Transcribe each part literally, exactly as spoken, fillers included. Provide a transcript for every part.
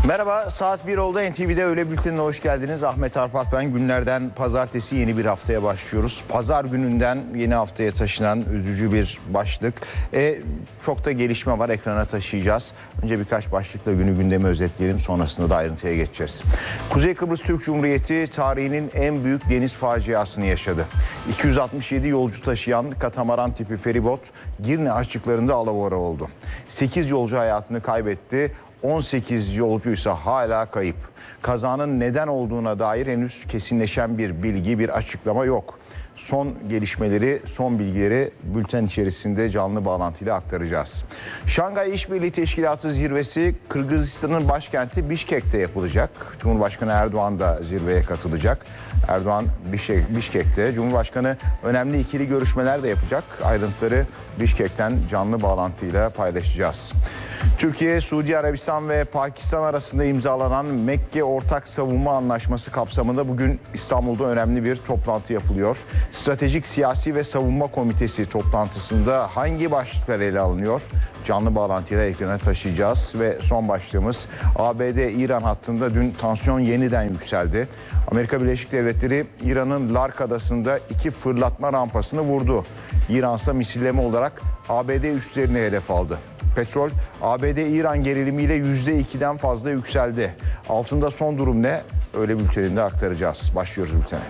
Merhaba, saat bir oldu. N T V'de Öğle Bülteni'ne hoş geldiniz. Ahmet Arpat ben. Günlerden pazartesi yeni bir haftaya başlıyoruz. Pazar gününden yeni haftaya taşınan üzücü bir başlık. E, çok da gelişme var, ekrana taşıyacağız. Önce birkaç başlıkla günü gündemi özetleyelim. Sonrasında da ayrıntıya geçeceğiz. Kuzey Kıbrıs Türk Cumhuriyeti tarihinin en büyük deniz faciasını yaşadı. iki yüz altmış yedi yolcu taşıyan katamaran tipi feribot Girne açıklarında alabora oldu. sekiz yolcu hayatını kaybetti. on sekiz yolcu ise hala kayıp. Kazanın neden olduğuna dair henüz kesinleşen bir bilgi, bir açıklama yok. Son gelişmeleri, son bilgileri bülten içerisinde canlı bağlantıyla aktaracağız. Şangay İşbirliği Teşkilatı zirvesi Kırgızistan'ın başkenti Bişkek'te yapılacak. Cumhurbaşkanı Erdoğan da zirveye katılacak. Erdoğan Bişkek'te. Cumhurbaşkanı önemli ikili görüşmeler de yapacak. Ayrıntıları Bişkek'ten canlı bağlantıyla paylaşacağız. Türkiye, Suudi Arabistan ve Pakistan arasında imzalanan Mekke Ortak Savunma Anlaşması kapsamında bugün İstanbul'da önemli bir toplantı yapılıyor. Stratejik Siyasi ve Savunma Komitesi toplantısında hangi başlıklar ele alınıyor? Canlı bağlantıyla ekrana taşıyacağız ve son başlığımız A B D-İran hattında dün tansiyon yeniden yükseldi. Amerika Birleşik Devletleri İran'ın Lark Adası'nda iki fırlatma rampasını vurdu. İran ise misilleme olarak A B D üslerini hedef aldı. Petrol A B D-İran gerilimiyle yüzde ikiden fazla yükseldi. Altında son durum ne? Öğle bülteninde aktaracağız. Başlıyoruz bültene.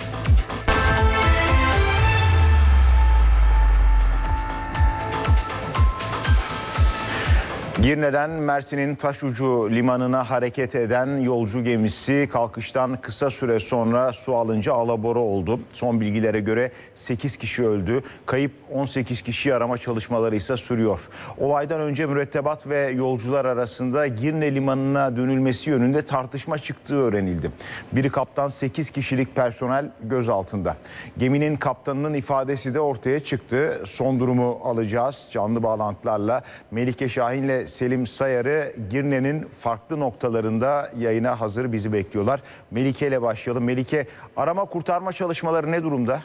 Girne'den Mersin'in Taşucu limanına hareket eden yolcu gemisi kalkıştan kısa süre sonra su alınca alabora oldu. Son bilgilere göre sekiz kişi öldü. Kayıp on sekiz kişi arama çalışmaları ise sürüyor. Olaydan önce mürettebat ve yolcular arasında Girne limanına dönülmesi yönünde tartışma çıktığı öğrenildi. Biri kaptan sekiz kişilik personel gözaltında. Geminin kaptanının ifadesi de ortaya çıktı. Son durumu alacağız canlı bağlantılarla. Melike Şahin'le Selim Sayarı Girne'nin farklı noktalarında yayına hazır, bizi bekliyorlar. Melike ile başlayalım. Melike, arama kurtarma çalışmaları ne durumda?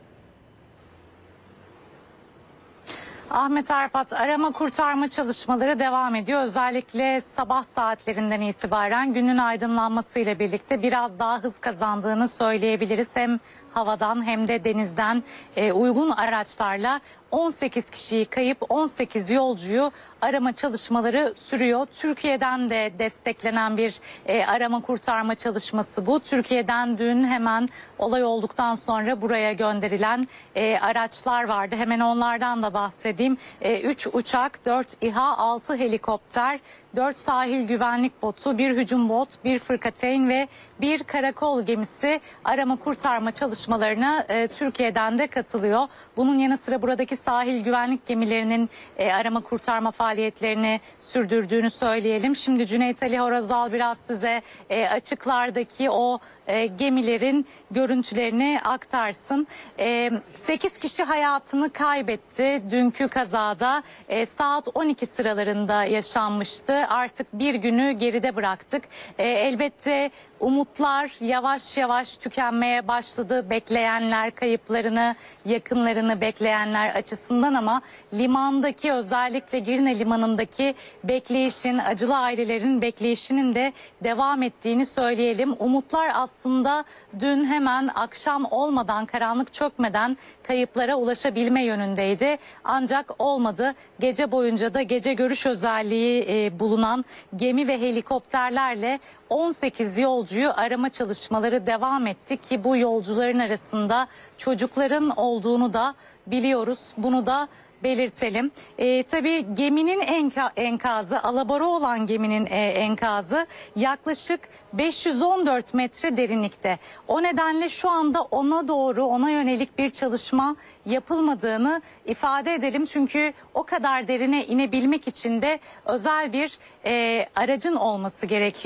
Ahmet Arpat, arama kurtarma çalışmaları devam ediyor. Özellikle sabah saatlerinden itibaren günün aydınlanmasıyla birlikte biraz daha hız kazandığını söyleyebiliriz. Hem havadan hem de denizden e, uygun araçlarla on sekiz kişiyi kayıp on sekiz yolcuyu arama çalışmaları sürüyor. Türkiye'den de desteklenen bir e, arama kurtarma çalışması bu. Türkiye'den dün hemen olay olduktan sonra buraya gönderilen e, araçlar vardı. Hemen onlardan da bahsedeyim. üç uçak, dört İHA, altı helikopter, dört sahil güvenlik botu, bir hücum bot, bir fırkateyn ve bir karakol gemisi arama kurtarma çalışmalarına e, Türkiye'den de katılıyor. Bunun yanı sıra buradaki sahil güvenlik gemilerinin e, arama kurtarma faaliyetlerini sürdürdüğünü söyleyelim. Şimdi Cüneyt Ali Horozal biraz size e, açıklardaki o e, gemilerin görüntülerini aktarsın. E, sekiz kişi hayatını kaybetti dünkü kazada. E, saat on iki sıralarında yaşanmıştı. Artık bir günü geride bıraktık. E, elbette umutlar yavaş yavaş tükenmeye başladı. Bekleyenler, kayıplarını, yakınlarını bekleyenler açısından, ama limandaki, özellikle Girne limanındaki bekleyişin, acılı ailelerin bekleyişinin de devam ettiğini söyleyelim. Umutlar aslında dün hemen akşam olmadan, karanlık çökmeden kayıplara ulaşabilme yönündeydi. Ancak olmadı. Gece boyunca da gece görüş özelliği e, bulunan gemi ve helikopterlerle on sekiz yolcuyu arama çalışmaları devam etti ki bu yolcuların arasında çocukların olduğunu da biliyoruz. Bunu da belirtelim. E, tabii geminin enka, enkazı, alabora olan geminin e, enkazı yaklaşık beş yüz on dört metre derinlikte. O nedenle şu anda ona doğru, ona yönelik bir çalışma yapılmadığını ifade edelim. Çünkü o kadar derine inebilmek için de özel bir e, aracın olması gerekiyor.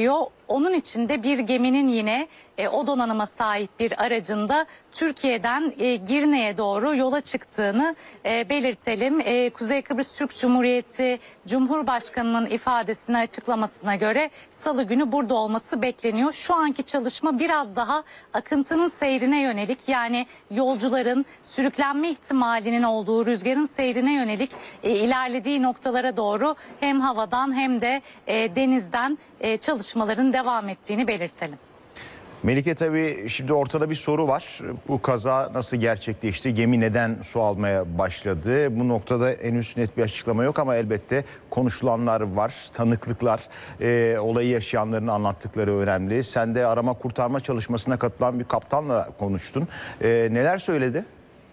Onun için de bir geminin yine e, o donanıma sahip bir aracında Türkiye'den e, Girne'ye doğru yola çıktığını e, belirtelim. E, Kuzey Kıbrıs Türk Cumhuriyeti Cumhurbaşkanı'nın ifadesine, açıklamasına göre salı günü burada olması bekleniyor. Şu anki çalışma biraz daha akıntının seyrine yönelik, yani yolcuların sürüklenme ihtimalinin olduğu rüzgarın seyrine yönelik e, ilerlediği noktalara doğru hem havadan hem de e, denizden e, çalışmaların devam ettiğini belirtelim. Melike, tabii şimdi ortada bir soru var. Bu kaza nasıl gerçekleşti? Gemi neden su almaya başladı? Bu noktada henüz net bir açıklama yok ama elbette konuşulanlar var, tanıklıklar, e, olayı yaşayanların anlattıkları önemli. Sen de arama kurtarma çalışmasına katılan bir kaptanla konuştun. E, neler söyledi?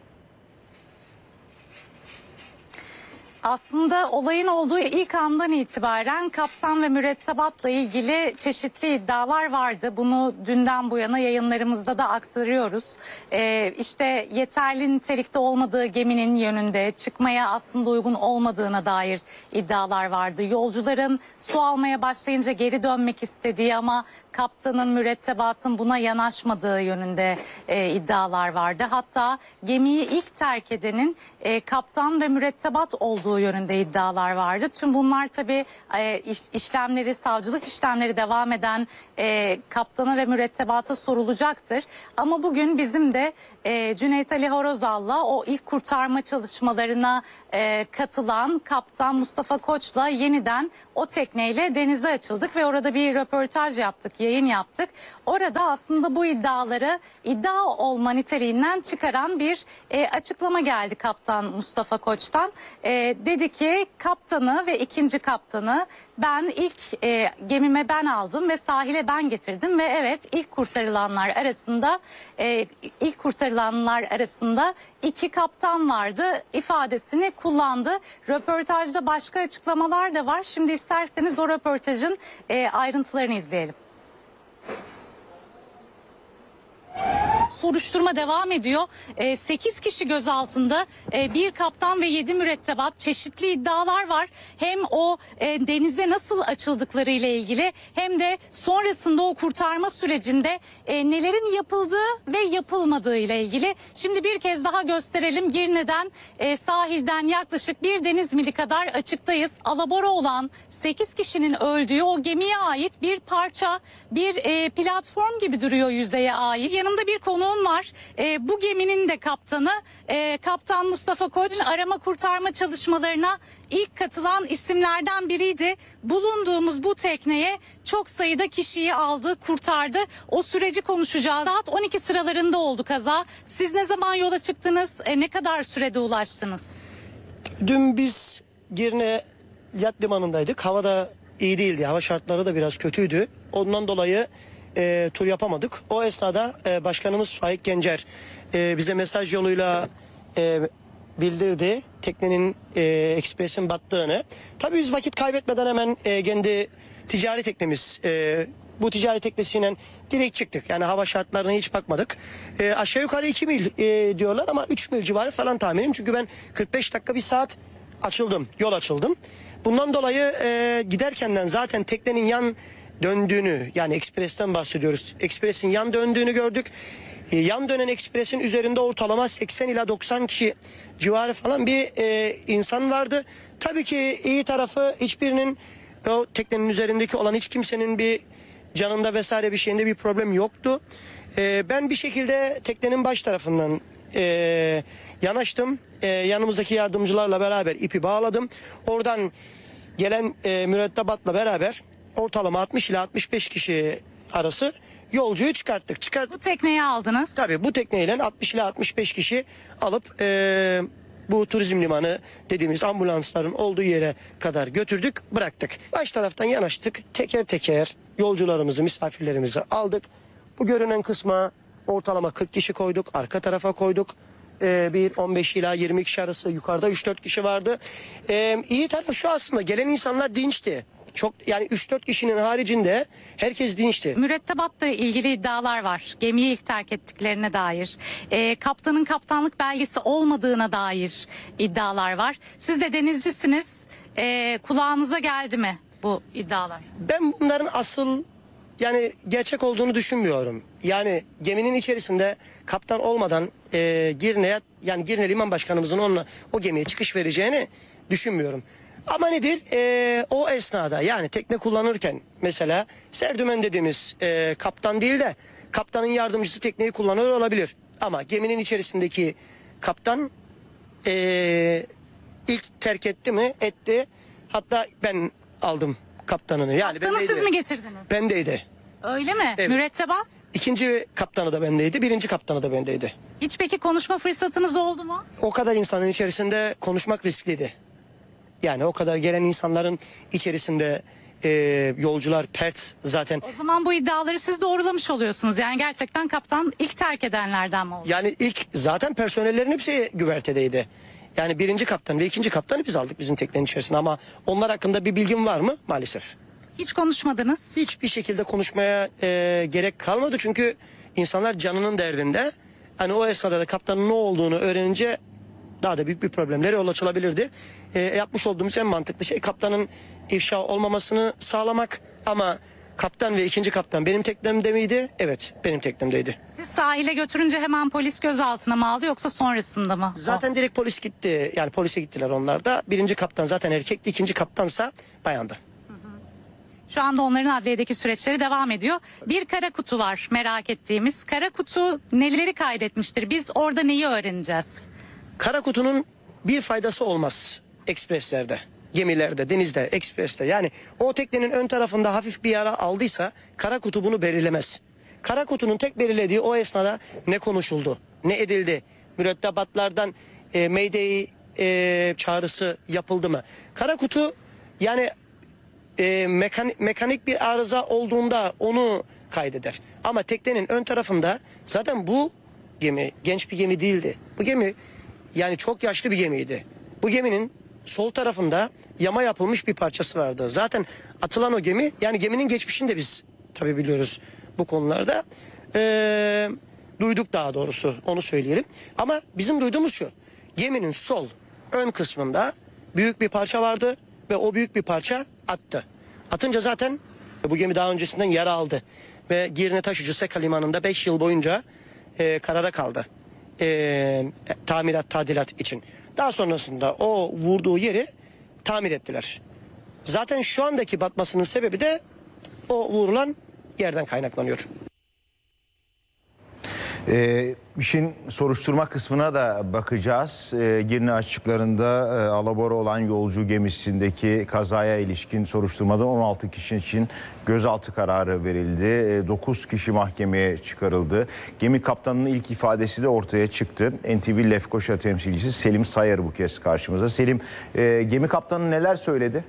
Aslında olayın olduğu ilk andan itibaren kaptan ve mürettebatla ilgili çeşitli iddialar vardı. Bunu dünden bu yana yayınlarımızda da aktarıyoruz. Ee, işte yeterli nitelikte olmadığı geminin yönünde, çıkmaya aslında uygun olmadığına dair iddialar vardı. Yolcuların su almaya başlayınca geri dönmek istediği ama kaptanın, mürettebatın buna yanaşmadığı yönünde e, iddialar vardı. Hatta gemiyi ilk terk edenin e, kaptan ve mürettebat olduğu yönünde iddialar vardı. Tüm bunlar tabii e, iş, işlemleri, savcılık işlemleri devam eden e, kaptana ve mürettebata sorulacaktır. Ama bugün bizim de e, Cüneyt Ali Horozal'la o ilk kurtarma çalışmalarına e, katılan kaptan Mustafa Koç'la yeniden o tekneyle denize açıldık ve orada bir röportaj yaptık, yayın yaptık. Orada aslında bu iddiaları iddia olma niteliğinden çıkaran bir e, açıklama geldi kaptan Mustafa Koç'tan. E, dedi ki kaptanı ve ikinci kaptanı ben ilk e, gemime ben aldım ve sahile ben getirdim ve evet ilk kurtarılanlar arasında e, ilk kurtarılanlar arasında iki kaptan vardı ifadesini kullandı. Röportajda başka açıklamalar da var. Şimdi isterseniz o röportajın e, ayrıntılarını izleyelim. Soruşturma devam ediyor. sekiz kişi gözaltında, e, bir kaptan ve yedi mürettebat, çeşitli iddialar var. Hem o e, denize nasıl açıldıkları ile ilgili hem de sonrasında o kurtarma sürecinde e, nelerin yapıldığı ve yapılmadığı ile ilgili. Şimdi bir kez daha gösterelim. Girne'den e, sahilden yaklaşık bir deniz mili kadar açıktayız. Alabora olan sekiz kişinin öldüğü o gemiye ait bir parça, bir e, platform gibi duruyor yüzeye ait. Yanımda bir konuğum var. E, bu geminin de kaptanı e, Kaptan Mustafa Koç. Arama kurtarma çalışmalarına ilk katılan isimlerden biriydi. Bulunduğumuz bu tekneye çok sayıda kişiyi aldı, kurtardı. O süreci konuşacağız. Saat on iki sıralarında oldu kaza. Siz ne zaman yola çıktınız? E, ne kadar sürede ulaştınız? Dün biz Girne Yat Limanı'ndaydık. Hava da iyi değildi. Hava şartları da biraz kötüydü. Ondan dolayı e, tur yapamadık. O esnada e, Başkanımız Faik Gencer e, bize mesaj yoluyla e, bildirdi teknenin, e, ekspresin battığını. Tabii biz vakit kaybetmeden hemen e, kendi ticari teknemiz, e, bu ticari teknesiyle direkt çıktık. Yani hava şartlarına hiç bakmadık. E, aşağı yukarı iki mil e, diyorlar ama üç mil civarı falan tahminim. Çünkü ben kırk beş dakika bir saat açıldım, yol açıldım. Bundan dolayı e, giderkenden zaten teknenin yan döndüğünü, yani ekspresten bahsediyoruz. Ekspresin yan döndüğünü gördük. E, yan dönen ekspresin üzerinde ortalama seksen ila doksan kişi civarı falan bir e, insan vardı. Tabii ki iyi tarafı hiçbirinin, o teknenin üzerindeki olan hiç kimsenin bir canında vesaire bir şeyinde bir problem yoktu. E, ben bir şekilde teknenin baş tarafından e, yanaştım. E, yanımızdaki yardımcılarla beraber ipi bağladım. Oradan gelen e, mürettebatla beraber ortalama altmış ila altmış beş kişi arası yolcuyu çıkarttık. Çıkart Bu tekneyi aldınız. Tabii bu tekneyle altmış ila altmış beş kişi alıp e, bu turizm limanı dediğimiz ambulansların olduğu yere kadar götürdük, bıraktık. Baş taraftan yanaştık. Teker teker yolcularımızı, misafirlerimizi aldık. Bu görünen kısma ortalama kırk kişi koyduk. Arka tarafa koyduk. Ee, bir on beş ila yirmi kişi arası, yukarıda üç dört kişi vardı. Ee, iyi tarafı şu, aslında gelen insanlar dinçti. Çok, yani üç dört kişinin haricinde herkes dinçti. Mürettebatla ilgili iddialar var. Gemiyi ilk terk ettiklerine dair. E, kaptanın kaptanlık belgesi olmadığına dair iddialar var. Siz de denizcisiniz. E, kulağınıza geldi mi bu iddialar? Ben bunların asıl yani gerçek olduğunu düşünmüyorum. Yani geminin içerisinde kaptan olmadan e, Girne'ye, yani Girne Liman Başkanımızın onunla o gemiye çıkış vereceğini düşünmüyorum. Ama nedir? E, o esnada yani tekne kullanırken mesela serdümen dediğimiz e, kaptan değil de kaptanın yardımcısı tekneyi kullanıyor olabilir. Ama geminin içerisindeki kaptan e, ilk terk etti mi? Etti. Hatta ben aldım kaptanını. Yani Kaptanı bendeydi. siz mi getirdiniz? Bendeydi. Öyle mi? Evet. Mürettebat? İkinci kaptanı da bendeydi. Birinci kaptanı da bendeydi. Hiç peki konuşma fırsatınız oldu mu? O kadar insanın içerisinde konuşmak riskliydi. Yani o kadar gelen insanların içerisinde e, yolcular pert zaten. O zaman bu iddiaları siz doğrulamış oluyorsunuz. Yani gerçekten kaptan ilk terk edenlerden mi oldu? Yani ilk zaten personellerin hepsi güvertedeydi. Yani birinci kaptan ve ikinci kaptanı biz aldık bizim teknenin içerisinde ama onlar hakkında bir bilgim var mı? Maalesef. Hiç konuşmadınız. Hiçbir şekilde konuşmaya e, gerek kalmadı çünkü insanlar canının derdinde. Hani o esnada da kaptanın ne olduğunu öğrenince daha da büyük bir problemlere yol açılabilirdi. E, yapmış olduğumuz en mantıklı şey kaptanın ifşa olmamasını sağlamak ama kaptan ve ikinci kaptan benim teknemde miydi? Evet, benim teknemdeydi. Siz sahile götürünce hemen polis gözaltına mı aldı yoksa sonrasında mı? Zaten direkt polis gitti. Yani polise gittiler onlar da. Birinci kaptan zaten erkekti, ikinci kaptansa bayandı. Şu anda onların adliyedeki süreçleri devam ediyor. Bir kara kutu var merak ettiğimiz. Kara kutu neleri kaydetmiştir? Biz orada neyi öğreneceğiz? Kara kutunun bir faydası olmaz ekspreslerde, gemilerde, denizde, ekspreste. Yani o teknenin ön tarafında hafif bir yara aldıysa kara kutu bunu belirlemez. Kara kutunun tek belirlediği o esnada ne konuşuldu, ne edildi, mürettebatlardan e, Mayday e, çağrısı yapıldı mı? Kara kutu yani e, mekanik, mekanik bir arıza olduğunda onu kaydeder. Ama teknenin ön tarafında zaten bu gemi genç bir gemi değildi. Bu gemi yani çok yaşlı bir gemiydi. Bu geminin sol tarafında yama yapılmış bir parçası vardı. Zaten atılan o gemi yani geminin geçmişini de biz tabii biliyoruz bu konularda. Ee, duyduk daha doğrusu onu söyleyelim. Ama bizim duyduğumuz şu. Geminin sol ön kısmında büyük bir parça vardı ve o büyük bir parça attı. Atınca zaten bu gemi daha öncesinden yara aldı. Ve Girne Taşucu Seka Limanı'nda beş yıl boyunca e, karada kaldı. E, tamirat, tadilat için. Daha sonrasında o vurduğu yeri tamir ettiler. Zaten şu andaki batmasının sebebi de o vurulan yerden kaynaklanıyor. E, işin soruşturma kısmına da bakacağız. E, Girne açıklarında e, alabora olan yolcu gemisindeki kazaya ilişkin soruşturmada on altı kişi için gözaltı kararı verildi. E, dokuz kişi mahkemeye çıkarıldı. Gemi kaptanının ilk ifadesi de ortaya çıktı. N T V Lefkoşa temsilcisi Selim Sayar bu kez karşımıza. Selim, e, gemi kaptanı neler söyledi?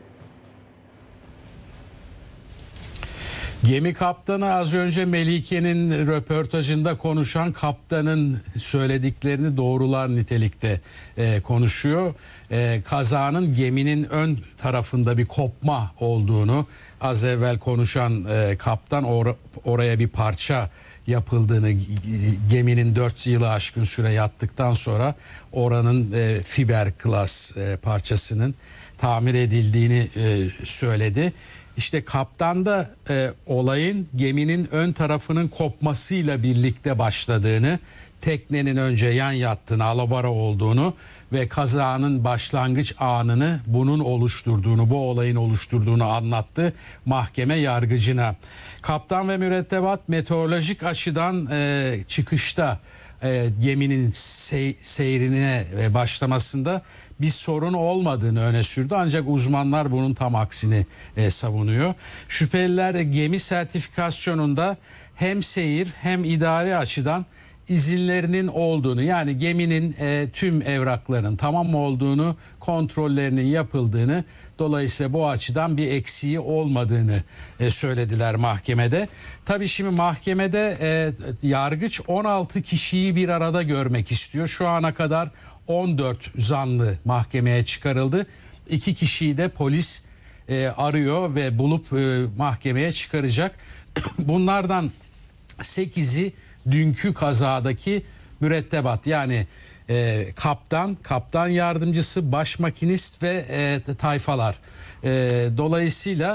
Gemi kaptanı az önce Melike'nin röportajında konuşan kaptanın söylediklerini doğrular nitelikte e, konuşuyor. E, kazanın geminin ön tarafında bir kopma olduğunu az evvel konuşan e, kaptan or- oraya bir parça yapıldığını, geminin dört yılı aşkın süre yattıktan sonra oranın e, fiber klas e, parçasının tamir edildiğini e, söyledi. İşte kaptan da e, olayın geminin ön tarafının kopmasıyla birlikte başladığını, teknenin önce yan yattığını, alabora olduğunu ve kazanın başlangıç anını bunun oluşturduğunu, bu olayın oluşturduğunu anlattı mahkeme yargıcına. Kaptan ve mürettebat meteorolojik açıdan e, çıkışta e, geminin sey- seyrine e, başlamasında bir sorun olmadığını öne sürdü. Ancak uzmanlar bunun tam aksini e, savunuyor. Şüpheliler gemi sertifikasyonunda hem seyir hem idari açıdan izinlerinin olduğunu, yani geminin e, tüm evraklarının tamam olduğunu, kontrollerinin yapıldığını, dolayısıyla bu açıdan bir eksiği olmadığını e, söylediler mahkemede. Tabii şimdi mahkemede e, yargıç on altı kişiyi bir arada görmek istiyor. Şu ana kadar on dört zanlı mahkemeye çıkarıldı. İki kişiyi de polis e, arıyor ve bulup e, mahkemeye çıkaracak. Bunlardan sekizi dünkü kazadaki mürettebat, yani e, kaptan, kaptan yardımcısı, baş makinist ve e, tayfalar. E, dolayısıyla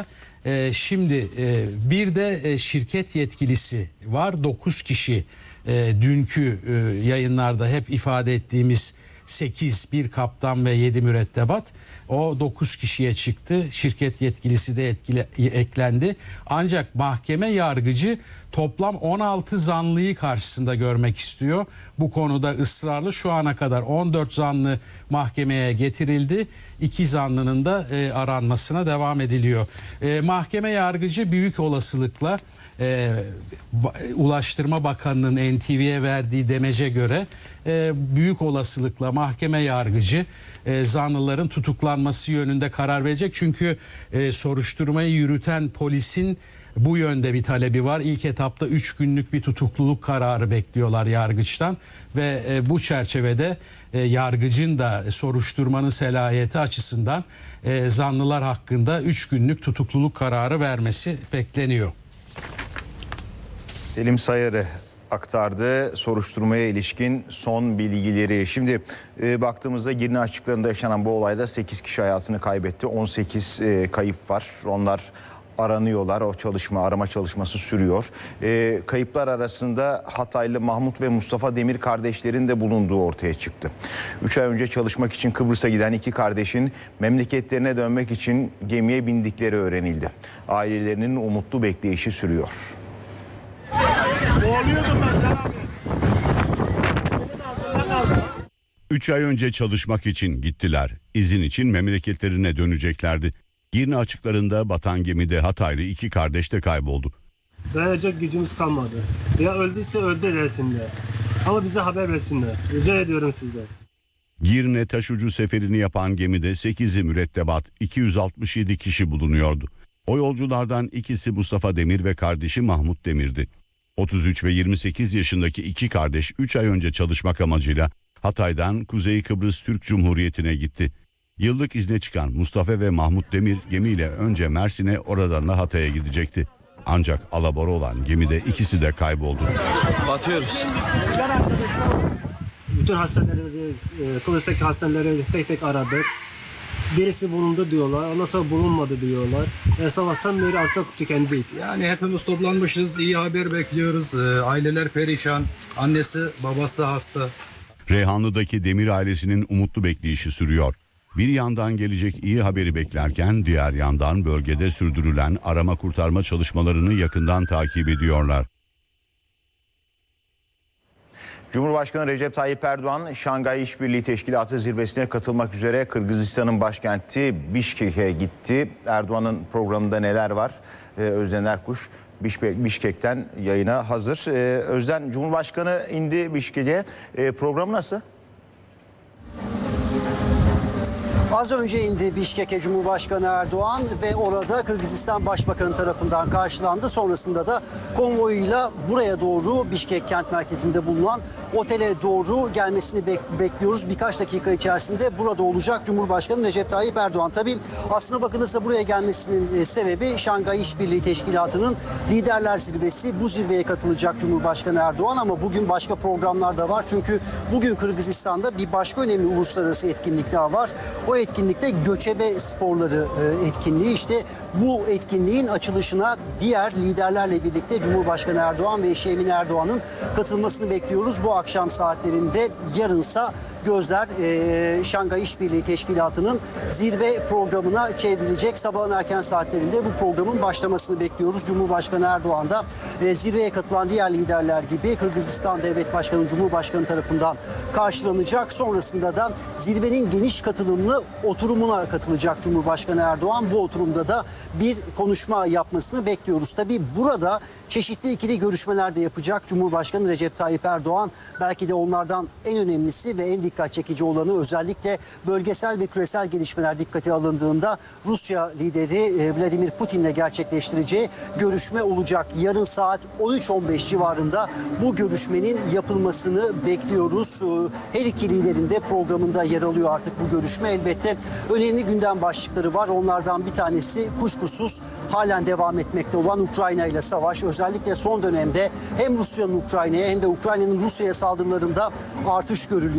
E, şimdi e, bir de e, şirket yetkilisi var. dokuz kişi e, dünkü e, yayınlarda hep ifade ettiğimiz sekiz, bir kaptan ve yedi mürettebat, o dokuz kişiye çıktı. Şirket yetkilisi de etkile, eklendi. Ancak mahkeme yargıcı toplam on altı zanlıyı karşısında görmek istiyor. Bu konuda ısrarlı. Şu ana kadar on dört zanlı mahkemeye getirildi. iki zanlının da e, aranmasına devam ediliyor. E, mahkeme yargıcı büyük olasılıkla e, Ulaştırma Bakanı'nın N T V'ye verdiği demece göre e, büyük olasılıkla mahkeme yargıcı e, zanlıların tutuklanması yönünde karar verecek. Çünkü e, soruşturmayı yürüten polisin bu yönde bir talebi var. İlk etapta üç günlük bir tutukluluk kararı bekliyorlar yargıçtan ve e, bu çerçevede e, yargıcın da soruşturmanın selahiyeti açısından e, zanlılar hakkında üç günlük tutukluluk kararı vermesi bekleniyor. Selim Sayarı aktardı soruşturmaya ilişkin son bilgileri. Şimdi e, baktığımızda Girne açıklarında yaşanan bu olayda sekiz kişi hayatını kaybetti. on sekiz e, kayıp var. Onlar aranıyorlar. O çalışma, arama çalışması sürüyor. E, kayıplar arasında Hataylı Mahmut ve Mustafa Demir kardeşlerin de bulunduğu ortaya çıktı. üç ay önce çalışmak için Kıbrıs'a giden iki kardeşin memleketlerine dönmek için gemiye bindikleri öğrenildi. Ailelerinin umutlu bekleyişi sürüyor. Üç ay önce çalışmak için gittiler. İzin için memleketlerine döneceklerdi. Girne açıklarında batan gemide Hataylı iki kardeş de kayboldu. Dayanacak gücümüz kalmadı. Ya öldüyse öldü desinler. Ama bize haber versinler. Rica ediyorum sizden. Girne taşucu seferini yapan gemide sekizi mürettebat, iki yüz altmış yedi kişi bulunuyordu. O yolculardan ikisi Mustafa Demir ve kardeşi Mahmut Demir'di. otuz üç ve yirmi sekiz yaşındaki iki kardeş üç ay önce çalışmak amacıyla Hatay'dan Kuzey Kıbrıs Türk Cumhuriyeti'ne gitti. Yıllık izne çıkan Mustafa ve Mahmut Demir gemiyle önce Mersin'e, oradan da Hatay'a gidecekti. Ancak alabora olan gemide ikisi de kayboldu. Batıyoruz. Bütün hastaneleri, Kıbrıs'taki hastaneleri tek tek aradık. Birisi bulundu diyorlar, ondan sonra bulunmadı diyorlar. E, sabahtan beri artık tükendik. Yani hepimiz toplanmışız, iyi haber bekliyoruz. Ee, aileler perişan, annesi babası hasta. Reyhanlı'daki Demir ailesinin umutlu bekleyişi sürüyor. Bir yandan gelecek iyi haberi beklerken diğer yandan bölgede sürdürülen arama kurtarma çalışmalarını yakından takip ediyorlar. Cumhurbaşkanı Recep Tayyip Erdoğan, Şangay İşbirliği Teşkilatı zirvesine katılmak üzere Kırgızistan'ın başkenti Bişkek'e gitti. Erdoğan'ın programında neler var? Ee, Özden Erkuş Bişkek'ten yayına hazır. Ee, Özden, Cumhurbaşkanı indi Bişkek'e. Ee, program nasıl? Az önce indi Bişkek'e Cumhurbaşkanı Erdoğan ve orada Kırgızistan Başbakanı tarafından karşılandı. Sonrasında da konvoyuyla buraya doğru, Bişkek kent merkezinde bulunan otele doğru gelmesini bek- bekliyoruz. Birkaç dakika içerisinde burada olacak Cumhurbaşkanı Recep Tayyip Erdoğan. Tabii aslına bakılırsa buraya gelmesinin e, sebebi Şangay İşbirliği Teşkilatı'nın liderler zirvesi. Bu zirveye katılacak Cumhurbaşkanı Erdoğan ama bugün başka programlar da var. Çünkü bugün Kırgızistan'da bir başka önemli uluslararası etkinlik daha var. O etkinlikte göçebe sporları e, etkinliği. İşte bu etkinliğin açılışına diğer liderlerle birlikte Cumhurbaşkanı Erdoğan ve eşi Emine Erdoğan'ın katılmasını bekliyoruz. Bu akşam saatlerinde, yarınsa gözler e, Şangay İşbirliği Teşkilatı'nın zirve programına çevrilecek. Sabahın erken saatlerinde bu programın başlamasını bekliyoruz. Cumhurbaşkanı Erdoğan da e, zirveye katılan diğer liderler gibi Kırgızistan Devlet Başkanı Cumhurbaşkanı tarafından karşılanacak. Sonrasında da zirvenin geniş katılımlı oturumuna katılacak Cumhurbaşkanı Erdoğan. Bu oturumda da bir konuşma yapmasını bekliyoruz. Tabii burada çeşitli ikili görüşmeler de yapacak Cumhurbaşkanı Recep Tayyip Erdoğan. Belki de onlardan en önemlisi ve en dikkat çekici olanı, özellikle bölgesel ve küresel gelişmeler dikkate alındığında Rusya lideri Vladimir Putin'le gerçekleştireceği görüşme olacak. Yarın saat on üç on beş civarında bu görüşmenin yapılmasını bekliyoruz. Her iki liderin de programında yer alıyor artık bu görüşme. Elbette önemli gündem başlıkları var. Onlardan bir tanesi kuşkusuz halen devam etmekte olan Ukrayna ile savaş. Özellikle son dönemde hem Rusya'nın Ukrayna'ya hem de Ukrayna'nın Rusya'ya saldırılarında artış görülüyor.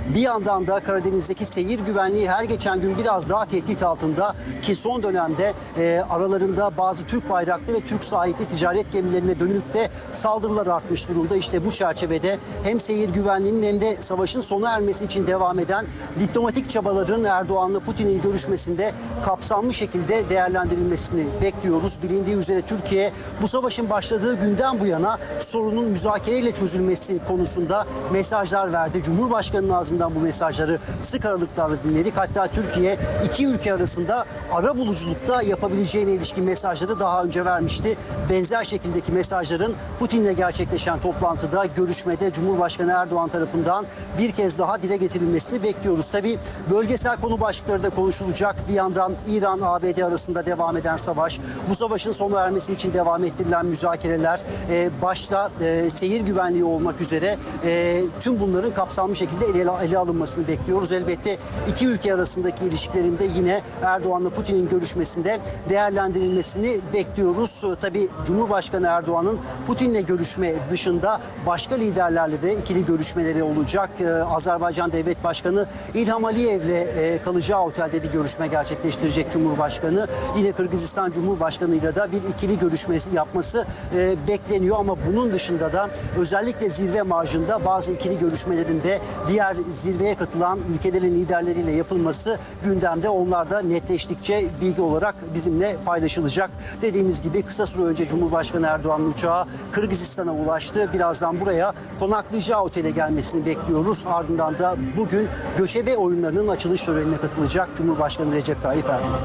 Bir yandan da Karadeniz'deki seyir güvenliği her geçen gün biraz daha tehdit altında ki son dönemde e, aralarında bazı Türk bayraklı ve Türk sahipli ticaret gemilerine dönük de saldırılar artmış durumda. İşte bu çerçevede hem seyir güvenliğinin hem de savaşın sona ermesi için devam eden diplomatik çabaların Erdoğan'la Putin'in görüşmesinde kapsamlı şekilde değerlendirilmesini bekliyoruz. Bilindiği üzere Türkiye bu savaşın başladığı günden bu yana sorunun müzakereyle çözülmesi konusunda mesajlar verdi. Cumhurbaşkanı'nın ağzından bu mesajları sık aralıklarla dinledik. Hatta Türkiye iki ülke arasında ara buluculukta yapabileceğine ilişkin mesajları daha önce vermişti. Benzer şekildeki mesajların Putin'le gerçekleşen toplantıda, görüşmede Cumhurbaşkanı Erdoğan tarafından bir kez daha dile getirilmesini bekliyoruz. Tabii bölgesel konu başlıkları da konuşulacak. Bir yandan İran-A B D arasında devam eden savaş, bu savaşın sona ermesi için devam ettirilen müzakereler, e, başta e, seyir güvenliği olmak üzere e, tüm bunların kapsamlı şekilde ele, ele alınmasını bekliyoruz. Elbette iki ülke arasındaki ilişkilerinde yine Erdoğan'la Putin'in görüşmesinde değerlendirilmesini bekliyoruz. Tabii Cumhurbaşkanı Erdoğan'ın Putin'le görüşme dışında başka liderlerle de ikili görüşmeleri olacak. Ee, Azerbaycan Devlet Başkanı İlham Aliyev'le e, kalacağı otelde bir görüşme gerçekleştirecek Cumhurbaşkanı. Yine Kırgızistan Cumhurbaşkanı'yla da bir ikili görüşmesi yapması e, bekleniyor ama bunun dışında da özellikle zirve marjında bazı ikili görüşmelerin de diğer zirveye katılan ülkelerin liderleriyle yapılması gündemde. Onlar da netleştikçe bilgi olarak bizimle paylaşılacak. Dediğimiz gibi kısa süre önce Cumhurbaşkanı Erdoğan'ın uçağı Kırgızistan'a ulaştı. Birazdan buraya konaklayacağı otele gelmesini bekliyoruz. Ardından da bugün göçebe oyunlarının açılış törenine katılacak Cumhurbaşkanı Recep Tayyip Erdoğan.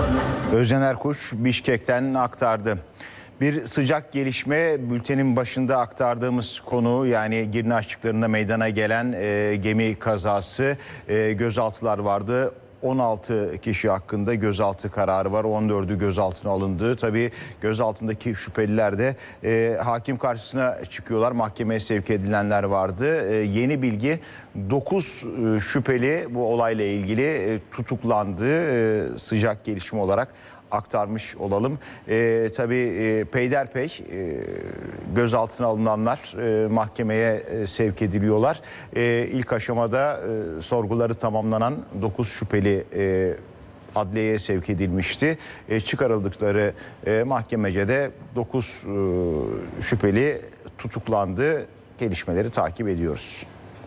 Özden Erkuş Bişkek'ten aktardı. Bir sıcak gelişme, bültenin başında aktardığımız konu, yani Girne açıklarında meydana gelen e, gemi kazası, e, gözaltılar vardı. on altı kişi hakkında gözaltı kararı var. on dördü gözaltına alındı. Tabii gözaltındaki şüpheliler de e, hakim karşısına çıkıyorlar. Mahkemeye sevk edilenler vardı. E, yeni bilgi, dokuz e, şüpheli bu olayla ilgili e, tutuklandı. E, sıcak gelişme olarak aktarmış olalım. E, tabii e, peyderpey e, gözaltına alınanlar e, mahkemeye e, sevk ediliyorlar. E, ilk aşamada e, sorguları tamamlanan dokuz şüpheli e, adliyeye sevk edilmişti. E, çıkarıldıkları e, mahkemece de dokuz e, şüpheli tutuklandı. Gelişmeleri takip ediyoruz.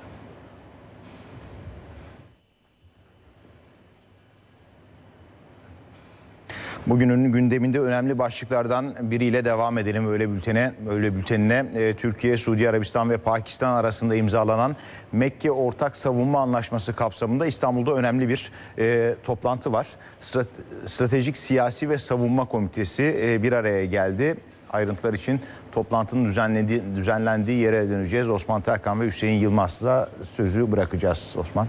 Bugünün gündeminde önemli başlıklardan biriyle devam edelim öyle bültene, öyle bültenine. E, Türkiye, Suudi Arabistan ve Pakistan arasında imzalanan Mekke Ortak Savunma Anlaşması kapsamında İstanbul'da önemli bir e, toplantı var. Strat, Stratejik Siyasi ve Savunma Komitesi e, bir araya geldi. Ayrıntılar için toplantının düzenlendiği, düzenlendiği yere döneceğiz. Osman Terkan ve Hüseyin Yılmaz'la sözü bırakacağız. Osman.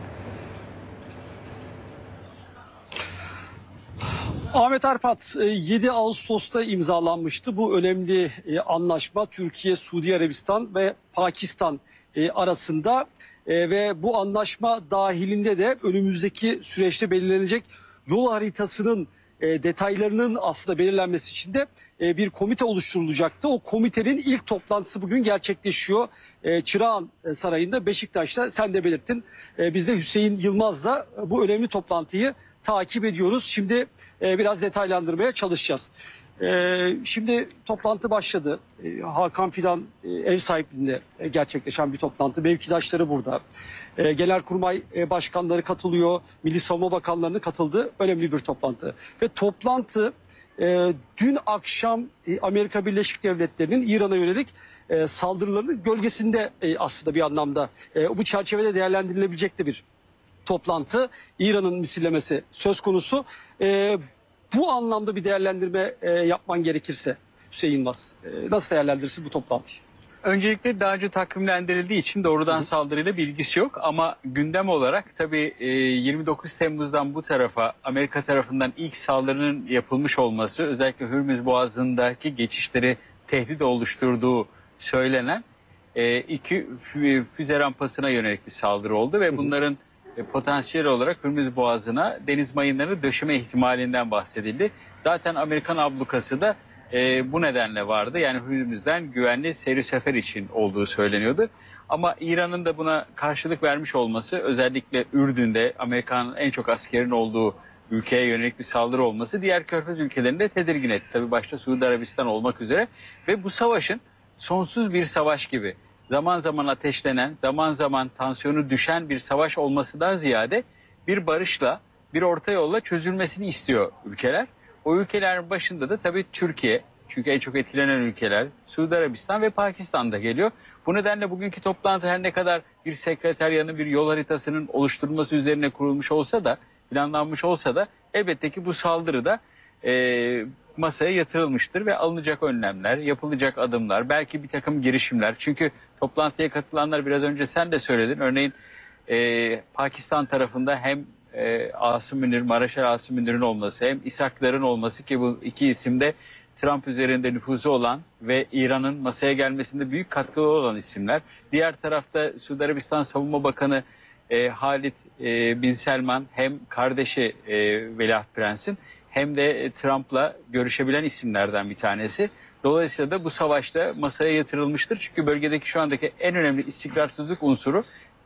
Ahmet Arpat, yedi Ağustos'ta imzalanmıştı bu önemli anlaşma Türkiye, Suudi Arabistan ve Pakistan arasında ve bu anlaşma dahilinde de önümüzdeki süreçte belirlenecek yol haritasının detaylarının aslında belirlenmesi için de bir komite oluşturulacaktı. O komitenin ilk toplantısı bugün gerçekleşiyor. Çırağan Sarayı'nda, Beşiktaş'ta, sen de belirttin. Biz de Hüseyin Yılmaz'la bu önemli toplantıyı takip ediyoruz. Şimdi e, biraz detaylandırmaya çalışacağız. E, şimdi toplantı başladı. E, Hakan Fidan e, ev sahipliğinde e, gerçekleşen bir toplantı. Mevkidaşları burada. E, Genelkurmay e, başkanları katılıyor. Milli Savunma Bakanlarının katıldığı önemli bir toplantı. Ve toplantı e, dün akşam e, Amerika Birleşik Devletleri'nin İran'a yönelik e, saldırılarının gölgesinde e, aslında bir anlamda. E, bu çerçevede değerlendirilebilecek de bir toplantı. İran'ın misillemesi söz konusu. E, bu anlamda bir değerlendirme e, yapman gerekirse Hüseyin Yılmaz, e, nasıl değerlendirirsin bu toplantıyı? Öncelikle daha önce takvimlendirildiği için doğrudan saldırıyla bilgisi yok ama gündem olarak tabii yirmi dokuz Temmuz'dan bu tarafa Amerika tarafından ilk saldırının yapılmış olması, özellikle Hürmüz Boğazı'ndaki geçişleri tehdit oluşturduğu söylenen iki füze rampasına yönelik bir saldırı oldu ve bunların potansiyel olarak Hürmüz Boğazı'na deniz mayınlarını döşeme ihtimalinden bahsedildi. Zaten Amerikan ablukası da e, bu nedenle vardı. Yani Hürmüz'den güvenli seyri sefer için olduğu söyleniyordu. Ama İran'ın da buna karşılık vermiş olması, özellikle Ürdün'de Amerika'nın en çok askerin olduğu ülkeye yönelik bir saldırı olması diğer Körfez ülkelerini de tedirgin etti. Tabii başta Suudi Arabistan olmak üzere ve bu savaşın sonsuz bir savaş gibi zaman zaman ateşlenen, zaman zaman tansiyonu düşen bir savaş olmasından ziyade bir barışla, bir orta yolla çözülmesini istiyor ülkeler. O ülkelerin başında da tabii Türkiye, çünkü en çok etkilenen ülkeler Suudi Arabistan ve Pakistan'da geliyor. Bu nedenle bugünkü toplantı her ne kadar bir sekreteryanın, bir yol haritasının oluşturulması üzerine kurulmuş olsa da, planlanmış olsa da elbette ki bu saldırı da e, masaya yatırılmıştır ve alınacak önlemler, yapılacak adımlar, belki bir takım girişimler. Çünkü toplantıya katılanlar biraz önce sen de söyledin. Örneğin e, Pakistan tarafında hem e, Asım Münir, Maraşal Asım Münir'in olması hem İshaklar'ın olması ki bu iki isim de Trump üzerinde nüfuzu olan ve İran'ın masaya gelmesinde büyük katkılı olan isimler. Diğer tarafta Suudi Arabistan Savunma Bakanı e, Halit e, Bin Selman hem kardeşi e, Veliaht Prens'in hem de Trump'la görüşebilen isimlerden bir tanesi. Dolayısıyla da bu savaşta masaya yatırılmıştır. Çünkü bölgedeki şu andaki en önemli istikrarsızlık unsuru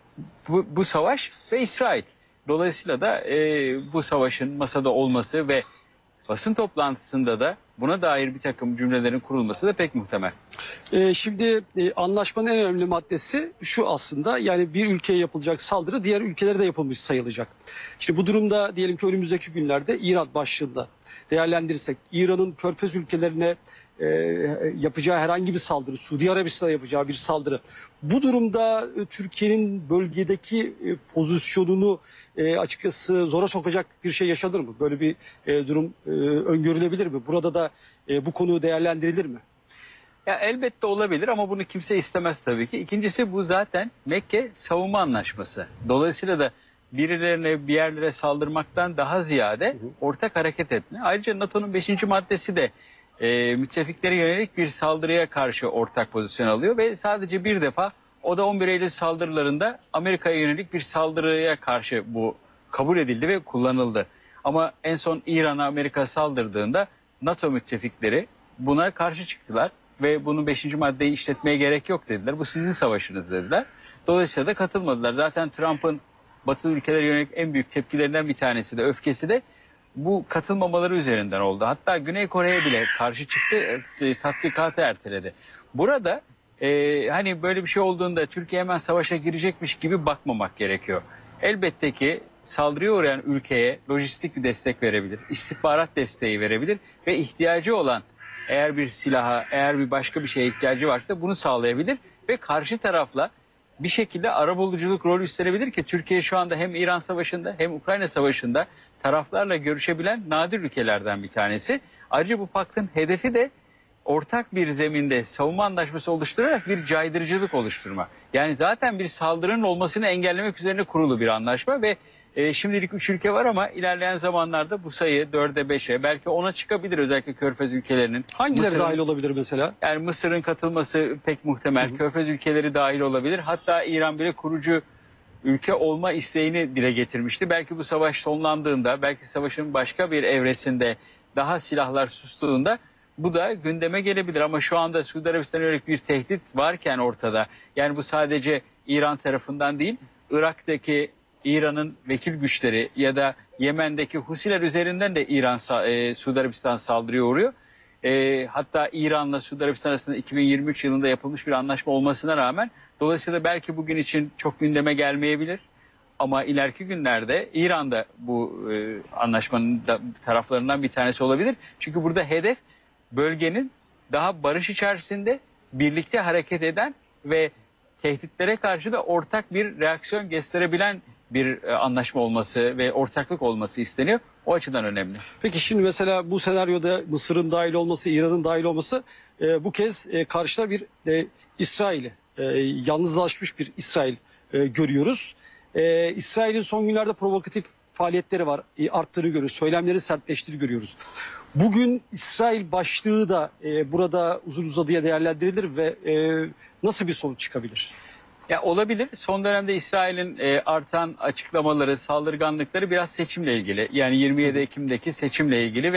bu, bu savaş ve İsrail. Dolayısıyla da e, bu savaşın masada olması ve basın toplantısında da buna dair bir takım cümlelerin kurulması da pek muhtemel. Ee, şimdi e, anlaşmanın en önemli maddesi şu aslında, yani bir ülkeye yapılacak saldırı diğer ülkelere de yapılmış sayılacak. İşte bu durumda diyelim ki önümüzdeki günlerde İran başlığında değerlendirirsek İran'ın Körfez ülkelerine e, yapacağı herhangi bir saldırı, Suudi Arabistan'a yapacağı bir saldırı, bu durumda e, Türkiye'nin bölgedeki e, pozisyonunu e, açıkçası zora sokacak bir şey yaşanır mı? Böyle bir e, durum e, öngörülebilir mi? Burada da e, bu konu değerlendirilir mi? Ya elbette olabilir ama bunu kimse istemez tabii ki. İkincisi bu zaten Mekke Savunma Anlaşması. Dolayısıyla da birilerine bir yerlere saldırmaktan daha ziyade ortak hareket etme. Ayrıca NATO'nun beşinci maddesi de e, müttefiklere yönelik bir saldırıya karşı ortak pozisyon alıyor ve sadece bir defa, o da on bir Eylül saldırılarında Amerika'ya yönelik bir saldırıya karşı bu kabul edildi ve kullanıldı. Ama en son İran'a Amerika saldırdığında NATO müttefikleri buna karşı çıktılar ve bunun beşinci maddeyi işletmeye gerek yok dediler. Bu sizin savaşınız dediler. Dolayısıyla da katılmadılar. Zaten Trump'ın Batı ülkelere yönelik en büyük tepkilerinden bir tanesi de, öfkesi de bu katılmamaları üzerinden oldu. Hatta Güney Kore'ye bile karşı çıktı, e, tatbikatı erteledi. Burada e, hani böyle bir şey olduğunda Türkiye hemen savaşa girecekmiş gibi bakmamak gerekiyor. Elbette ki saldırıya uğrayan ülkeye lojistik bir destek verebilir, istihbarat desteği verebilir ve ihtiyacı olan, eğer bir silaha, eğer bir başka bir şeye ihtiyacı varsa bunu sağlayabilir ve karşı tarafla bir şekilde arabuluculuk rolü üstlenebilir ki Türkiye şu anda hem İran Savaşı'nda hem Ukrayna Savaşı'nda taraflarla görüşebilen nadir ülkelerden bir tanesi. Ayrıca bu paktın hedefi de ortak bir zeminde savunma anlaşması oluşturarak bir caydırıcılık oluşturma. Yani zaten bir saldırının olmasını engellemek üzerine kurulu bir anlaşma ve e, şimdilik üç ülke var ama ilerleyen zamanlarda bu sayı dörde beşe belki ona çıkabilir, özellikle Körfez ülkelerinin. Hangileri Mısır'ın, dahil olabilir mesela? Yani Mısır'ın katılması pek muhtemel. Hı hı. Körfez ülkeleri dahil olabilir. Hatta İran bile kurucu ülke olma isteğini dile getirmişti. Belki bu savaş sonlandığında, belki savaşın başka bir evresinde daha silahlar sustuğunda bu da gündeme gelebilir. Ama şu anda Suudi Arabistan'a yönelik bir tehdit varken ortada, yani bu sadece İran tarafından değil, Irak'taki İran'ın vekil güçleri ya da Yemen'deki Husiler üzerinden de İran, e, Suudi Arabistan saldırıya uğruyor. E, hatta İran'la Suudi Arabistan arasında iki bin yirmi üç yılında yapılmış bir anlaşma olmasına rağmen, dolayısıyla belki bugün için çok gündeme gelmeyebilir. Ama ileriki günlerde İran'da bu e, anlaşmanın da taraflarından bir tanesi olabilir. Çünkü burada hedef bölgenin daha barış içerisinde birlikte hareket eden ve tehditlere karşı da ortak bir reaksiyon gösterebilen bir anlaşma olması ve ortaklık olması isteniyor. O açıdan önemli. Peki şimdi mesela bu senaryoda Mısır'ın dahil olması, İran'ın dahil olması e, bu kez e, karşıda bir e, İsrail'i, e, yalnızlaşmış bir İsrail e, görüyoruz. E, İsrail'in son günlerde provokatif faaliyetleri var. E, arttığını görüyoruz. Söylemleri sertleştiğini görüyoruz. Bugün İsrail başlığı da e, burada uzun uzadıya değerlendirilir ve e, nasıl bir sonuç çıkabilir? Ya olabilir. Son dönemde İsrail'in e, artan açıklamaları, saldırganlıkları biraz seçimle ilgili. Yani yirmi yedi Ekim'deki seçimle ilgili ve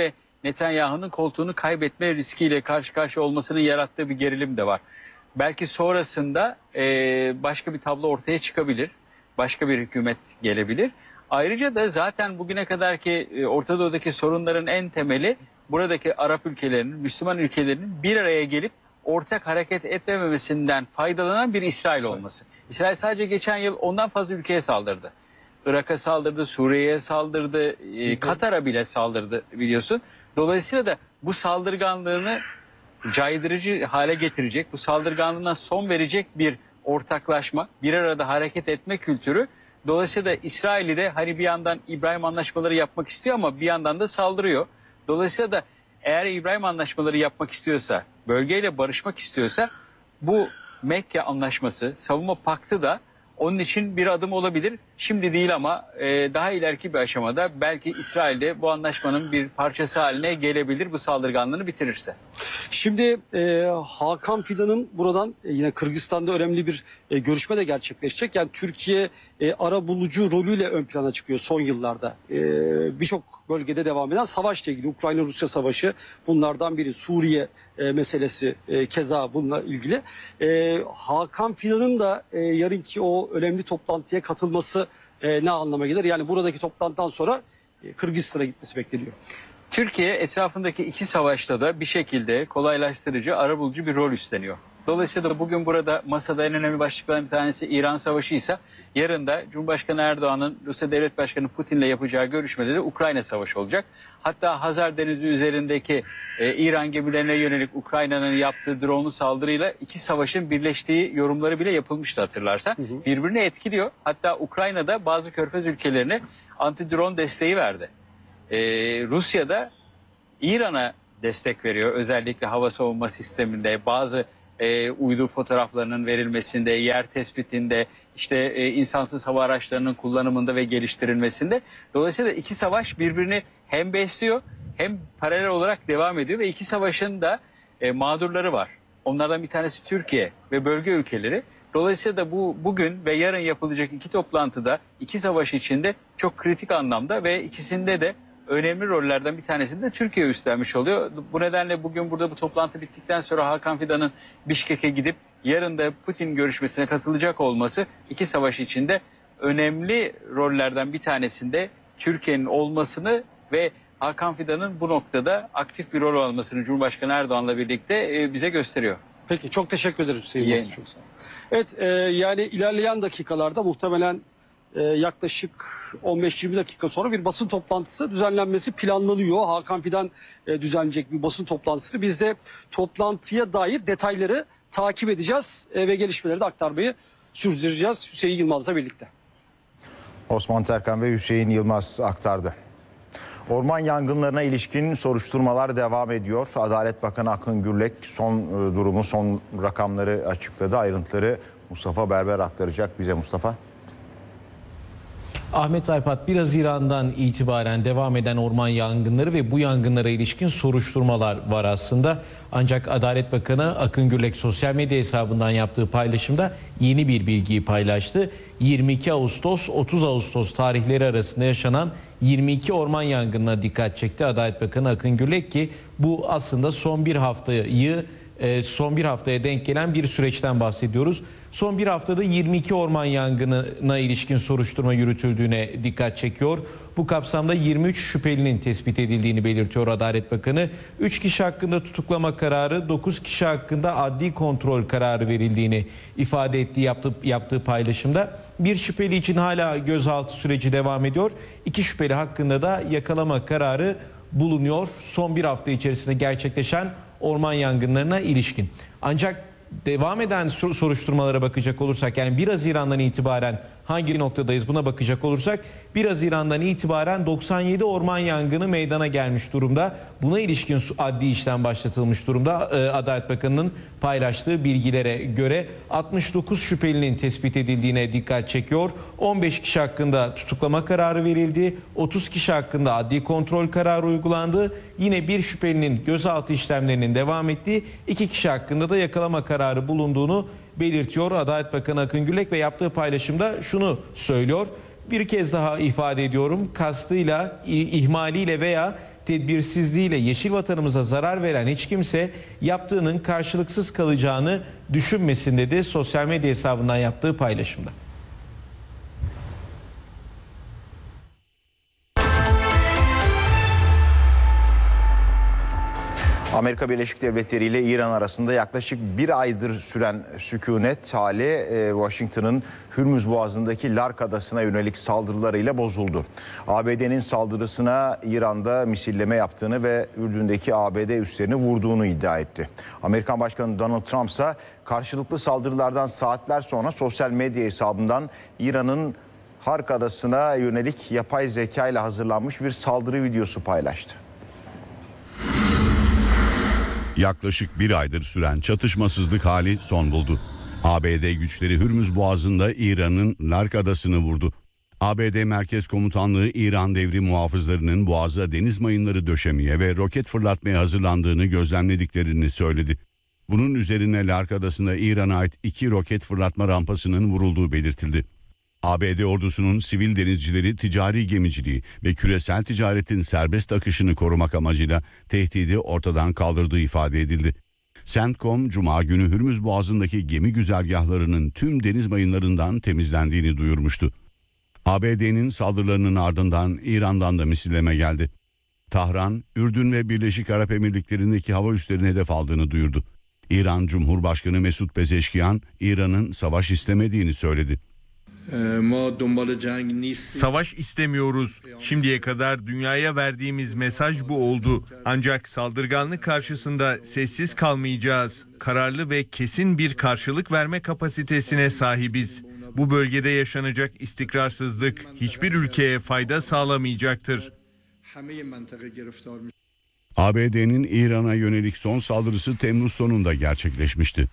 Netanyahu'nun koltuğunu kaybetme riskiyle karşı karşıya olmasının yarattığı bir gerilim de var. Belki sonrasında e, başka bir tablo ortaya çıkabilir. Başka bir hükümet gelebilir. Ayrıca da zaten bugüne kadarki e, Orta Doğu'daki sorunların en temeli buradaki Arap ülkelerinin, Müslüman ülkelerinin bir araya gelip ortak hareket etmemesinden faydalanan bir İsrail olması. İsrail sadece geçen yıl ondan fazla ülkeye saldırdı. Irak'a saldırdı, Suriye'ye saldırdı, e, Katar'a bile saldırdı biliyorsun. Dolayısıyla da bu saldırganlığını caydırıcı hale getirecek, bu saldırganlığına son verecek bir ortaklaşma, bir arada hareket etme kültürü. Dolayısıyla da İsrail'i de hani bir yandan İbrahim anlaşmaları yapmak istiyor ama bir yandan da saldırıyor. Dolayısıyla da eğer İbrahim anlaşmaları yapmak istiyorsa, bölgeyle barışmak istiyorsa bu Mekke anlaşması, savunma paktı da onun için bir adım olabilir. Şimdi değil ama e, daha ileriki bir aşamada belki İsrail'de bu anlaşmanın bir parçası haline gelebilir bu saldırganlığını bitirirse. Şimdi e, Hakan Fidan'ın buradan e, yine Kırgızistan'da önemli bir e, görüşme de gerçekleşecek. Yani Türkiye e, arabulucu rolüyle ön plana çıkıyor son yıllarda. E, Birçok bölgede devam eden savaşla ilgili, Ukrayna-Rusya savaşı bunlardan biri. Suriye e, meselesi e, keza bununla ilgili. E, Hakan Fidan'ın da e, yarınki o önemli toplantıya katılması e, ne anlama gelir? Yani buradaki toplantıdan sonra e, Kırgızistan'a gitmesi bekleniyor. Türkiye etrafındaki iki savaşta da bir şekilde kolaylaştırıcı, arabulucu bir rol üstleniyor. Dolayısıyla da bugün burada masada en önemli başlıklardan bir tanesi İran Savaşı ise yarın da Cumhurbaşkanı Erdoğan'ın Rusya Devlet Başkanı Putin'le yapacağı görüşmede de Ukrayna Savaşı olacak. Hatta Hazar Denizi üzerindeki e, İran gemilerine yönelik Ukrayna'nın yaptığı dronlu saldırıyla iki savaşın birleştiği yorumları bile yapılmıştı hatırlarsan. Hı hı. Birbirini etkiliyor. Hatta Ukrayna'da bazı körfez ülkelerine anti-drone desteği verdi. Ee, Rusya'da İran'a destek veriyor. Özellikle hava savunma sisteminde, bazı e, uydu fotoğraflarının verilmesinde, yer tespitinde, işte e, insansız hava araçlarının kullanımında ve geliştirilmesinde. Dolayısıyla iki savaş birbirini hem besliyor hem paralel olarak devam ediyor ve iki savaşın da e, mağdurları var. Onlardan bir tanesi Türkiye ve bölge ülkeleri. Dolayısıyla da bu bugün ve yarın yapılacak iki toplantıda iki savaş içinde çok kritik anlamda ve ikisinde de önemli rollerden bir tanesini de Türkiye üstlenmiş oluyor. Bu nedenle bugün burada bu toplantı bittikten sonra Hakan Fidan'ın Bişkek'e gidip yarın da Putin görüşmesine katılacak olması iki savaş içinde önemli rollerden bir tanesinde Türkiye'nin olmasını ve Hakan Fidan'ın bu noktada aktif bir rol almasını Cumhurbaşkanı Erdoğan'la birlikte bize gösteriyor. Peki çok teşekkür ederiz Hüseyin Basri. Çok sağ olun. Evet e, yani ilerleyen dakikalarda muhtemelen e, yaklaşık on beş yirmi dakika sonra bir basın toplantısı düzenlenmesi planlanıyor. Hakan Fidan e, düzenleyecek bir basın toplantısını. Biz de toplantıya dair detayları takip edeceğiz e, ve gelişmeleri de aktarmayı sürdüreceğiz Hüseyin Yılmaz'la birlikte. Osman Terkan ve Hüseyin Yılmaz aktardı. Orman yangınlarına ilişkin soruşturmalar devam ediyor. Adalet Bakanı Akın Gürlek son durumu, son rakamları açıkladı. Ayrıntıları Mustafa Berber aktaracak bize. Mustafa. Ahmet Aypat, bir Haziran'dan itibaren devam eden orman yangınları ve bu yangınlara ilişkin soruşturmalar var aslında. Ancak Adalet Bakanı Akın Gürlek sosyal medya hesabından yaptığı paylaşımda yeni bir bilgiyi paylaştı. yirmi iki Ağustos otuz Ağustos tarihleri arasında yaşanan yirmi iki orman yangınına dikkat çekti Adalet Bakanı Akın Gürlek ki bu aslında son bir haftayı son bir haftaya denk gelen bir süreçten bahsediyoruz. Son bir haftada yirmi iki orman yangınına ilişkin soruşturma yürütüldüğüne dikkat çekiyor. Bu kapsamda yirmi üç şüphelinin tespit edildiğini belirtiyor Adalet Bakanı. üç kişi hakkında tutuklama kararı, dokuz kişi hakkında adli kontrol kararı verildiğini ifade ettiği yaptığı, yaptığı paylaşımda. Bir şüpheli için hala gözaltı süreci devam ediyor. İki şüpheli hakkında da yakalama kararı bulunuyor. Son bir hafta içerisinde gerçekleşen orman yangınlarına ilişkin. Ancak devam eden soruşturmalara bakacak olursak, yani bir Haziran'dan itibaren hangi noktadayız buna bakacak olursak, bir Haziran'dan itibaren doksan yedi orman yangını meydana gelmiş durumda. Buna ilişkin adli işlem başlatılmış durumda. Adalet Bakanı'nın paylaştığı bilgilere göre altmış dokuz şüphelinin tespit edildiğine dikkat çekiyor. on beş kişi hakkında tutuklama kararı verildi. otuz kişi hakkında adli kontrol kararı uygulandı. Yine bir şüphelinin gözaltı işlemlerinin devam ettiği, iki kişi hakkında da yakalama kararı bulunduğunu belirtiyor Adalet Bakanı Akın Gürlek ve yaptığı paylaşımda şunu söylüyor. Bir kez daha ifade ediyorum, kastıyla, ihmaliyle veya tedbirsizliğiyle yeşil vatanımıza zarar veren hiç kimse yaptığının karşılıksız kalacağını düşünmesin dedi sosyal medya hesabından yaptığı paylaşımda. Amerika Birleşik Devletleri ile İran arasında yaklaşık bir aydır süren sükunet hali e, Washington'ın Hürmüz Boğazı'ndaki Lark Adası'na yönelik saldırılarıyla bozuldu. A B D'nin saldırısına İran'da misilleme yaptığını ve Ürdün'deki A B D üslerini vurduğunu iddia etti. Amerikan Başkanı Donald Trump ise karşılıklı saldırılardan saatler sonra sosyal medya hesabından İran'ın Lark Adası'na yönelik yapay zeka ile hazırlanmış bir saldırı videosu paylaştı. Yaklaşık bir aydır süren çatışmasızlık hali son buldu. A B D güçleri Hürmüz Boğazı'nda İran'ın Lark Adası'nı vurdu. A B D Merkez Komutanlığı İran devrim muhafızlarının boğaza deniz mayınları döşemeye ve roket fırlatmaya hazırlandığını gözlemlediklerini söyledi. Bunun üzerine Lark Adası'nda İran'a ait iki roket fırlatma rampasının vurulduğu belirtildi. A B D ordusunun sivil denizcileri ticari gemiciliği ve küresel ticaretin serbest akışını korumak amacıyla tehdidi ortadan kaldırdığı ifade edildi. CENTCOM, Cuma günü Hürmüz Boğazı'ndaki gemi güzergahlarının tüm deniz mayınlarından temizlendiğini duyurmuştu. A B D'nin saldırılarının ardından İran'dan da misilleme geldi. Tahran, Ürdün ve Birleşik Arap Emirlikleri'ndeki hava üslerini hedef aldığını duyurdu. İran Cumhurbaşkanı Mesut Pezeşkiyan, İran'ın savaş istemediğini söyledi. Savaş istemiyoruz. Şimdiye kadar dünyaya verdiğimiz mesaj bu oldu. Ancak saldırganlık karşısında sessiz kalmayacağız. Kararlı ve kesin bir karşılık verme kapasitesine sahibiz. Bu bölgede yaşanacak istikrarsızlık hiçbir ülkeye fayda sağlamayacaktır. A B D'nin İran'a yönelik son saldırısı Temmuz sonunda gerçekleşmişti.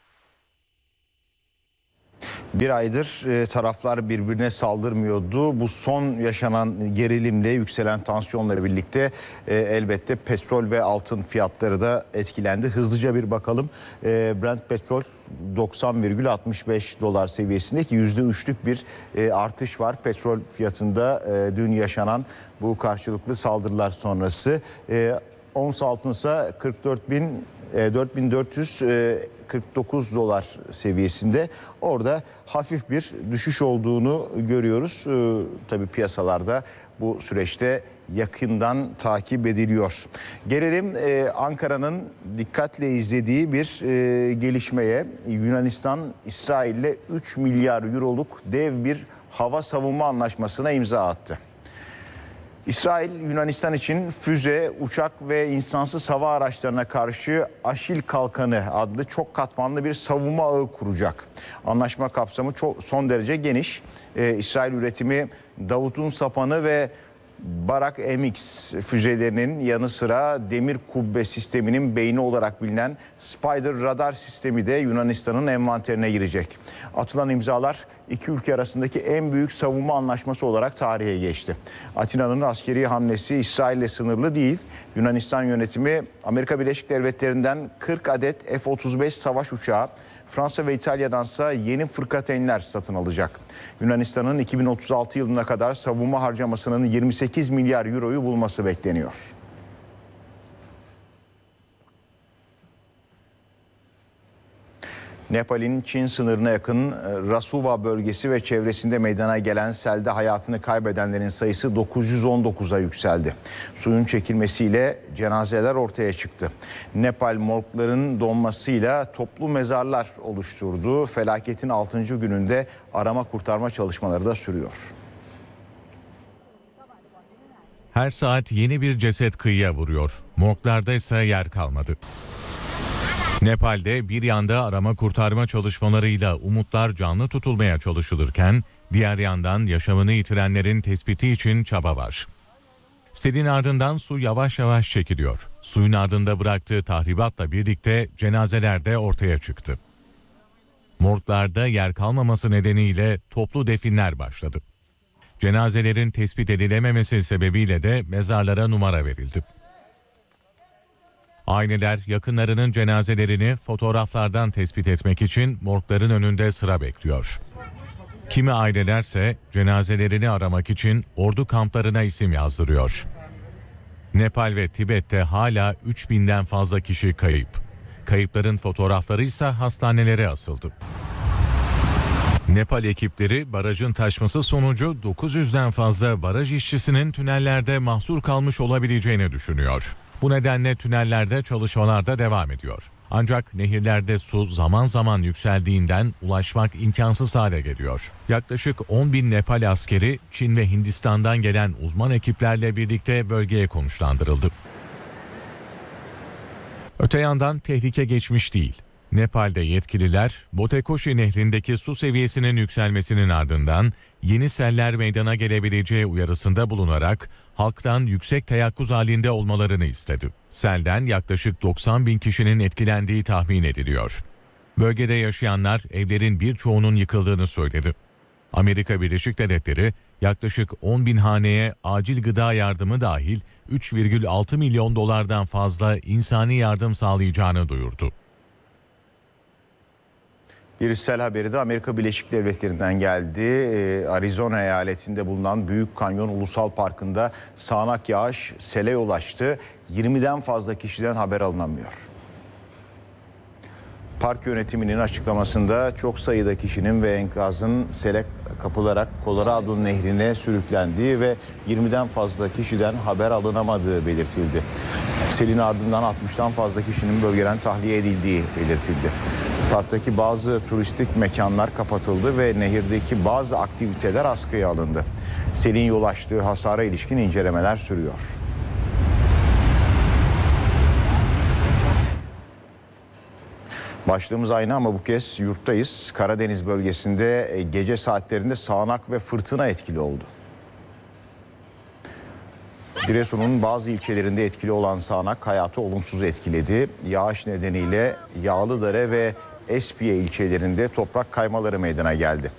Bir aydır e, taraflar birbirine saldırmıyordu. Bu son yaşanan gerilimle, yükselen tansiyonla birlikte e, elbette petrol ve altın fiyatları da etkilendi. Hızlıca bir bakalım. E, Brent petrol doksan virgül altmış beş dolar seviyesindeki yüzde üçlük bir e, artış var. Petrol fiyatında e, dün yaşanan bu karşılıklı saldırılar sonrası. E, ons altın ise kırk dört bin dört bin dört yüz kırk dokuz dolar seviyesinde. Orada hafif bir düşüş olduğunu görüyoruz. Ee, tabii piyasalarda bu süreçte yakından takip ediliyor. Gelelim e, Ankara'nın dikkatle izlediği bir e, gelişmeye. Yunanistan, İsrail'le üç milyar euroluk dev bir hava savunma anlaşmasına imza attı. İsrail, Yunanistan için füze, uçak ve insansız hava araçlarına karşı Aşil Kalkanı adlı çok katmanlı bir savunma ağı kuracak. Anlaşma kapsamı çok son derece geniş. Ee, İsrail üretimi Davut'un sapanı ve Barak M X füzelerinin yanı sıra demir kubbe sisteminin beyni olarak bilinen Spider radar sistemi de Yunanistan'ın envanterine girecek. Atılan imzalar iki ülke arasındaki en büyük savunma anlaşması olarak tarihe geçti. Atina'nın askeri hamlesi İsrail'le sınırlı değil. Yunanistan yönetimi Amerika Birleşik Devletleri'nden kırk adet F otuz beş savaş uçağı, Fransa ve İtalya'dansa yeni fırkateynler satın alacak. Yunanistan'ın iki bin otuz altı yılına kadar savunma harcamasının yirmi sekiz milyar euroyu bulması bekleniyor. Nepal'in Çin sınırına yakın Rasuva bölgesi ve çevresinde meydana gelen selde hayatını kaybedenlerin sayısı dokuz yüz on dokuza yükseldi. Suyun çekilmesiyle cenazeler ortaya çıktı. Nepal morgların donmasıyla toplu mezarlar oluşturdu. Felaketin altıncı gününde arama kurtarma çalışmaları da sürüyor. Her saat yeni bir ceset kıyıya vuruyor. Morglarda ise yer kalmadı. Nepal'de bir yanda arama kurtarma çalışmalarıyla umutlar canlı tutulmaya çalışılırken diğer yandan yaşamını yitirenlerin tespiti için çaba var. Selin ardından su yavaş yavaş çekiliyor. Suyun ardında bıraktığı tahribatla birlikte cenazeler de ortaya çıktı. Morglarda yer kalmaması nedeniyle toplu definler başladı. Cenazelerin tespit edilememesi sebebiyle de mezarlara numara verildi. Aileler yakınlarının cenazelerini fotoğraflardan tespit etmek için morgların önünde sıra bekliyor. Kimi ailelerse cenazelerini aramak için ordu kamplarına isim yazdırıyor. Nepal ve Tibet'te hala üç binden fazla kişi kayıp. Kayıpların fotoğrafları ise hastanelere asıldı. Nepal ekipleri barajın taşması sonucu dokuz yüzden fazla baraj işçisinin tünellerde mahsur kalmış olabileceğini düşünüyor. Bu nedenle tünellerde çalışmalar da devam ediyor. Ancak nehirlerde su zaman zaman yükseldiğinden ulaşmak imkansız hale geliyor. Yaklaşık on bin Nepal askeri Çin ve Hindistan'dan gelen uzman ekiplerle birlikte bölgeye konuşlandırıldı. Öte yandan tehlike geçmiş değil. Nepal'de yetkililer Botekoshi nehrindeki su seviyesinin yükselmesinin ardından yeni seller meydana gelebileceği uyarısında bulunarak halktan yüksek teyakkuz halinde olmalarını istedi. Selden yaklaşık doksan bin kişinin etkilendiği tahmin ediliyor. Bölgede yaşayanlar evlerin birçoğunun yıkıldığını söyledi. Amerika Birleşik Devletleri yaklaşık on bin haneye acil gıda yardımı dahil üç virgül altı milyon dolardan fazla insani yardım sağlayacağını duyurdu. Bir sel haberi de Amerika Birleşik Devletleri'nden geldi. Ee, Arizona eyaletinde bulunan Büyük Kanyon Ulusal Parkı'nda sağanak yağış sele yol açtı. yirmiden fazla kişiden haber alınamıyor. Park yönetiminin açıklamasında çok sayıda kişinin ve enkazın sele kapılarak Colorado Nehri'ne sürüklendiği ve yirmiden fazla kişiden haber alınamadığı belirtildi. Selin ardından altmıştan fazla kişinin bölgeden tahliye edildiği belirtildi. Parktaki bazı turistik mekanlar kapatıldı ve nehirdeki bazı aktiviteler askıya alındı. Selin yol açtığı hasara ilişkin incelemeler sürüyor. Başlığımız aynı ama bu kez yurttayız. Karadeniz bölgesinde gece saatlerinde sağanak ve fırtına etkili oldu. Giresun'un bazı ilçelerinde etkili olan sağanak hayatı olumsuz etkiledi. Yağış nedeniyle Yağlıdere ve Espiye ilçelerinde toprak kaymaları meydana geldi.